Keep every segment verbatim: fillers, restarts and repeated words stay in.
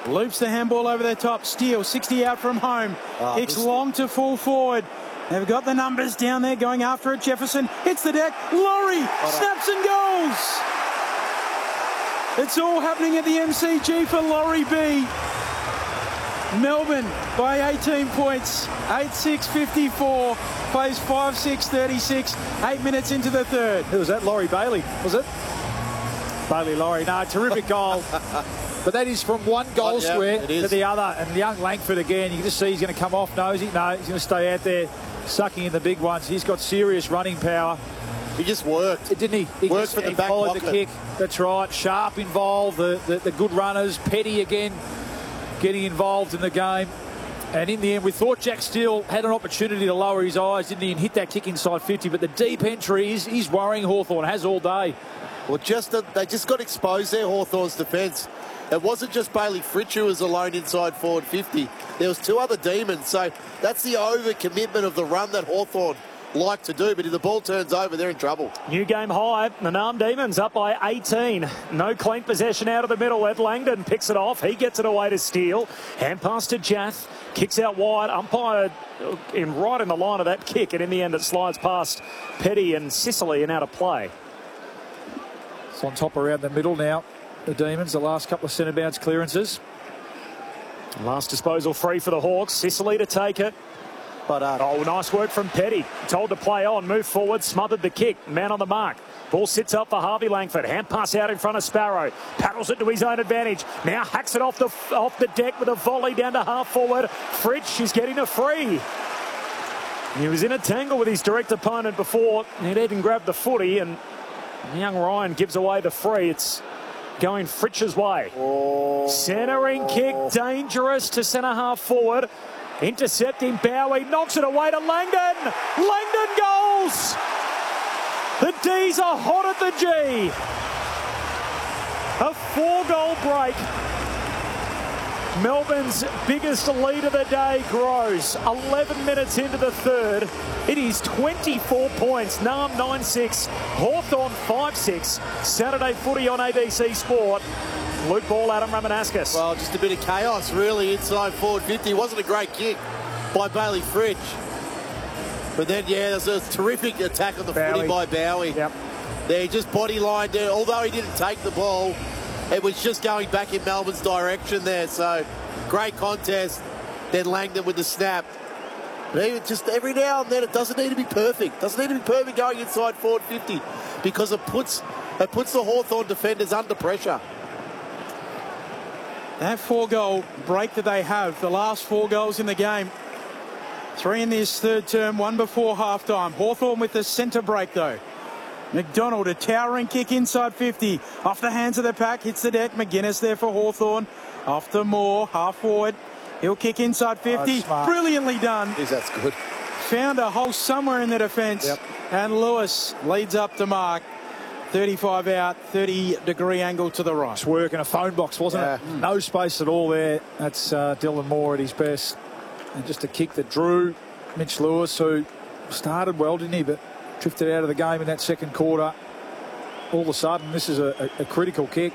Loops the handball over their top. Steele, sixty out from home. Oh, Kicks long to full forward. They've got the numbers down there going after it. Jefferson hits the deck. Laurie snaps and goes. It's all happening at the M C G for Laurie B. Melbourne by eighteen points. eight six fifty-four. Plays five six thirty-six. Eight minutes into the third. Who was that? Laurie Bailey, was it? Bailey Laurie. No, terrific goal. But that is from one goal oh, yeah, square to the other. And young Langford again, you can just see he's going to come off nosy. No, he's going to stay out there sucking in the big ones. He's got serious running power. He just worked. Didn't he? He worked just, for the he back followed pocket. the kick. That's right. Sharp involved. The, the, the good runners. Petty again getting involved in the game. And in the end, we thought Jack Steele had an opportunity to lower his eyes, didn't he, and hit that kick inside fifty. But the deep entry is he's worrying Hawthorn, has all day. Well, just a, they just got exposed there, Hawthorn's defence. It wasn't just Bailey Fritsch who was alone inside forward fifty. There was two other demons. So that's the overcommitment of the run that Hawthorn like to do. But if the ball turns over, they're in trouble. New game high. The Narm Demons up by eighteen. No clean possession out of the middle. Ed Langdon picks it off. He gets it away to Steele. Hand pass to Jath. Kicks out wide. Umpire in right in the line of that kick. And in the end, it slides past Petty and Sicily and out of play. It's on top around the middle now. The Demons, the last couple of centre bounce clearances. Last disposal free for the Hawks. Sicily to take it. But, uh, oh, nice work from Petty. Told to play on, move forward, smothered the kick. Man on the mark. Ball sits up for Harvey Langford. Hand pass out in front of Sparrow. Paddles it to his own advantage. Now hacks it off the off the deck with a volley down to half forward. Fritsch is getting a free. He was in a tangle with his direct opponent before. He'd even grabbed the footy, and young Ryan gives away the free. It's going Fritsch's way. Oh. Centering kick, dangerous to centre half forward. Intercepting Bowie, knocks it away to Langdon. Langdon goals! The D's are hot at the G. A four-goal break. Melbourne's biggest lead of the day grows. eleven minutes into the third. It is twenty-four points. Narm nine six, Hawthorn five six. Saturday footy on A B C Sport. Luke Ball, Adam Ramanauskas. Well, just a bit of chaos, really, inside forward fifty. It wasn't a great kick by Bailey Fritsch. But then, yeah, there's a terrific attack on the Bowie. footy by Bowie. Yep. They just body lined it. Although he didn't take the ball, it was just going back in Melbourne's direction there. So, great contest. Then Langdon with the snap. But even just every now and then, it doesn't need to be perfect. Doesn't need to be perfect going inside forward fifty, because it puts it puts the Hawthorn defenders under pressure. That four-goal break that they have, the last four goals in the game. Three in this third term, one before halftime. Hawthorn with the centre break, though. McDonald, a towering kick inside fifty. Off the hands of the pack, hits the deck. McGuinness there for Hawthorn. Off to Moore, half forward. He'll kick inside fifty. Oh, brilliantly done. Jeez, that's good. Found a hole somewhere in the defence. Yep. And Lewis leads up to mark. thirty-five out, thirty degree angle to the right. Nice work in a phone box, wasn't Yeah. it? Mm. No space at all there. That's uh, Dylan Moore at his best. And just a kick that drew Mitch Lewis, who started well, didn't he? But drifted out of the game in that second quarter. All of a sudden, this is a, a, a critical kick.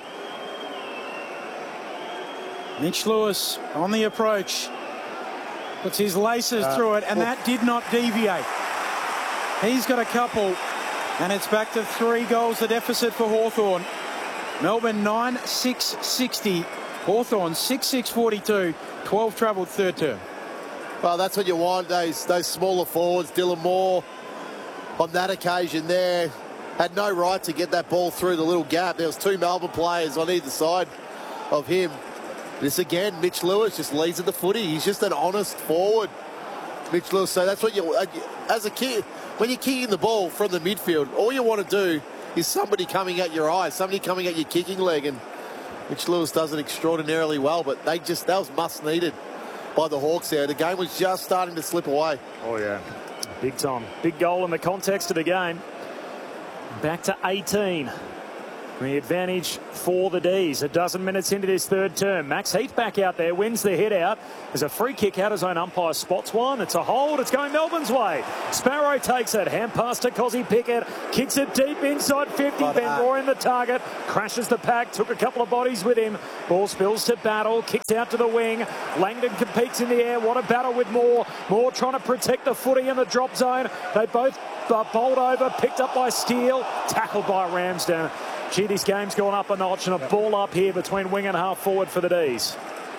Mitch Lewis on the approach. Puts his laces Uh, through it, and well, that did not deviate. He's got a couple, and it's back to three goals, the deficit for Hawthorn. Melbourne nine six sixty. Hawthorn six six forty-two. twelve travelled third term. Well, that's what you want, those those smaller forwards. Dylan Moore, on that occasion there, had no right to get that ball through the little gap. There was two Melbourne players on either side of him. This again, Mitch Lewis just leads at the footy. He's just an honest forward, Mitch Lewis. So that's what you, as a kid, when you're kicking the ball from the midfield, all you want to do is somebody coming at your eyes, somebody coming at your kicking leg, and Mitch Lewis does it extraordinarily well. But they just, that was must needed by the Hawks there. The game was just starting to slip away. Oh, yeah. Big time. Big goal in the context of the game. Back to eighteen. The advantage for the D's. A dozen minutes into this third term. Max Heath back out there, wins the hit out. There's a free kick out. His own umpire spots one. It's a hold. It's going Melbourne's way. Sparrow takes it. Hand pass to Cozzy Pickett. Kicks it deep inside fifty. Ben Roy in the target. Crashes the pack. Took a couple of bodies with him. Ball spills to Battle. Kicks out to the wing. Langdon competes in the air. What a battle with Moore. Moore trying to protect the footy in the drop zone. They both uh, bowled over. Picked up by Steele. Tackled by Ramsden. Gee, this game's gone up a notch, and a ball up here between wing and half forward for the D's.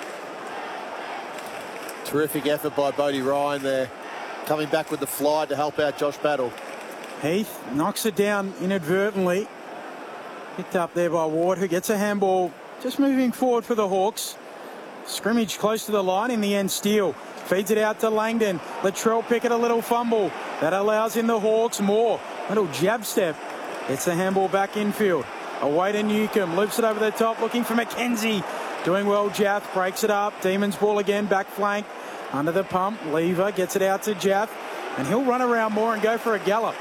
Terrific effort by Bodie Ryan there, coming back with the fly to help out Josh Battle. Heath knocks it down inadvertently. Picked up there by Ward, who gets a handball just moving forward for the Hawks. Scrimmage close to the line. In the end, Steele feeds it out to Langdon. Latrell Pickett, a little fumble. That allows in the Hawks more. Little jab step. Gets the handball back infield. Away to Newcomb. Loops it over the top, looking for McKenzie. Doing well, Jath. Breaks it up. Demons ball again. Back flank. Under the pump. Lever gets it out to Jath. And he'll run around more and go for a gallop.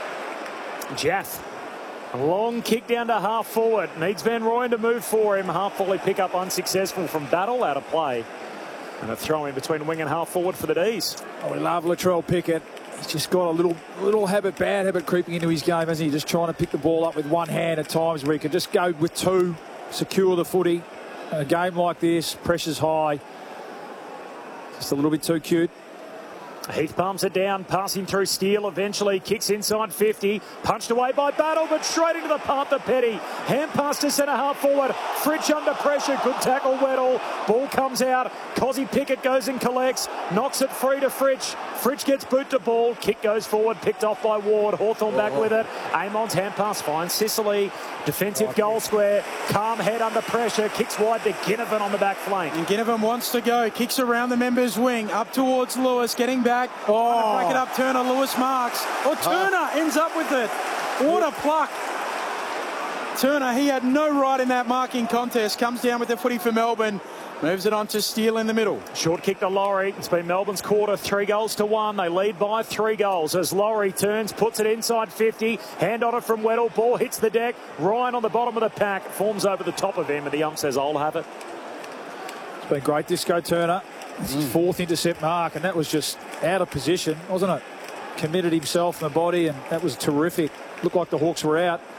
Jath. A long kick down to half forward. Needs Van Rooyen to move for him. Half volley pick up unsuccessful from Battle. Out of play. And a throw in between wing and half forward for the D's. Oh, we love Latrell Pickett. He's just got a little little habit, bad habit creeping into his game, hasn't he? Just trying to pick the ball up with one hand at times where he can just go with two, secure the footy. In a game like this, pressure's high. Just a little bit too cute. Heath palms it down, passing through Steele, eventually kicks inside fifty, punched away by Battle, but straight into the path to Petty. Hand pass to centre half forward, Fritsch under pressure, good tackle Weddle, ball comes out, Cozzy Pickett goes and collects, knocks it free to Fritsch, Fritsch gets boot to ball, kick goes forward, picked off by Ward, Hawthorn back with it, Amon's hand pass finds Sicily, defensive goal square, calm head under pressure, kicks wide to Ginnivan on the back flank. And Ginnivan wants to go, kicks around the members' wing, up towards Lewis, getting back. Oh, break it up, Turner, Lewis marks. Oh, Turner ends up with it. What a pluck. Turner, he had no right in that marking contest. Comes down with the footy for Melbourne. Moves it on to Steele in the middle. Short kick to Laurie. It's been Melbourne's quarter, three goals to one. They lead by three goals as Laurie turns, puts it inside fifty. Hand on it from Weddle. Ball hits the deck. Ryan on the bottom of the pack. Forms over the top of him, and the ump says, I'll have it. It's been great, Disco Turner. It's his fourth intercept mark, and that was just out of position, wasn't it? Committed himself in the body, and that was terrific. Looked like the Hawks were out.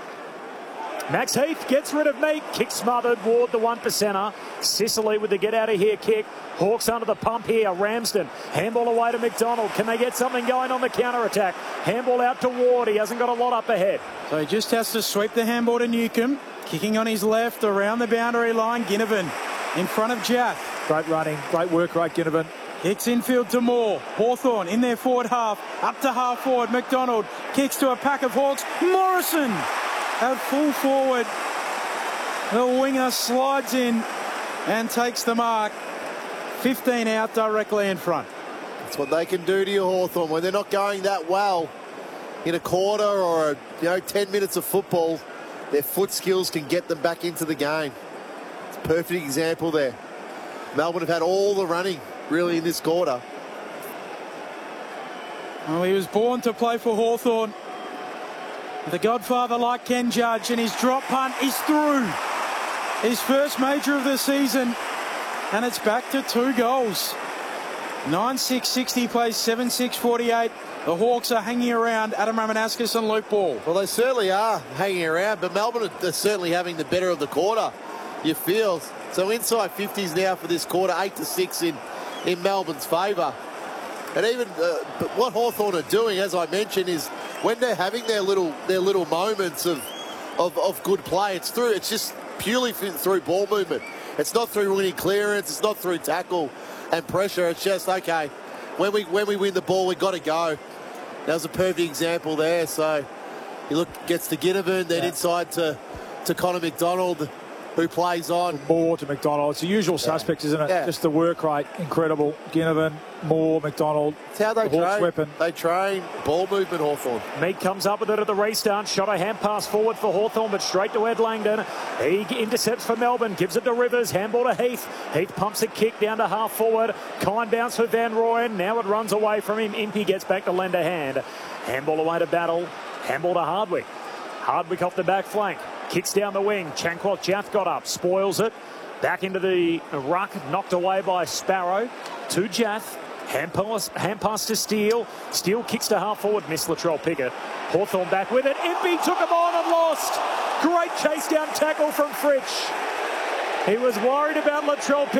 Max Heath gets rid of Meek. Kick smothered. Ward the one percenter. Sicily with the get out of here kick. Hawks under the pump here. Ramsden. Handball away to McDonald. Can they get something going on the counter attack? Handball out to Ward. He hasn't got a lot up ahead. So he just has to sweep the handball to Newcomb. Kicking on his left around the boundary line. Ginnivan in front of Jack. Great running. Great work rate, Ginnivan. Kicks infield to Moore. Hawthorn in their forward half. Up to half forward. McDonald kicks to a pack of Hawks. Morrison at full forward. The winger slides in and takes the mark. fifteen out directly in front. That's what they can do to you, Hawthorn. When they're not going that well in a quarter or a, you know, ten minutes of football, their foot skills can get them back into the game. It's a perfect example there. Melbourne have had all the running, really, in this quarter. Well, he was born to play for Hawthorn. The godfather like Ken Judge, and his drop punt is through. His first major of the season, and it's back to two goals. nine six sixty plays seven six forty-eight. The Hawks are hanging around Adam Ramanauskas and Luke Ball. Well, they certainly are hanging around, but Melbourne are certainly having the better of the quarter, you feel. So inside fifties now for this quarter, eight to six in, in Melbourne's favour. And even uh, but what Hawthorn are doing, as I mentioned, is when they're having their little their little moments of, of, of good play, it's through it's just purely through ball movement. It's not through winning clearance, it's not through tackle and pressure. It's just, okay, when we when we win the ball, we've got to go. That was a perfect example there. So he look gets to Ginnivan, then yeah. inside to, to Connor McDonald, who plays on. Moore to McDonald. It's the usual suspects, yeah. isn't it? Yeah. Just the work rate, incredible. Ginnivan, Moore, McDonald. It's how they the train. Weapon. They train ball movement, Hawthorn. Meek comes up with it at the restart. Shot a hand pass forward for Hawthorn, but straight to Ed Langdon. He intercepts for Melbourne, gives it to Rivers. Handball to Heath. Heath pumps a kick down to half forward. Kind bounce for Van Rooyen. Now it runs away from him. Impey gets back to lend a hand. Handball away to Battle. Handball to Hardwick. Hardwick off the back flank. Kicks down the wing. Chancroft Jaff got up. Spoils it. Back into the ruck. Knocked away by Sparrow. To Jaff. Hand pass, hand pass to Steele. Steele kicks to half forward. Missed Latrell Pickett. Hawthorn back with it. Impey took him on and lost. Great chase down tackle from Fritsch. He was worried about Latrell Pickett.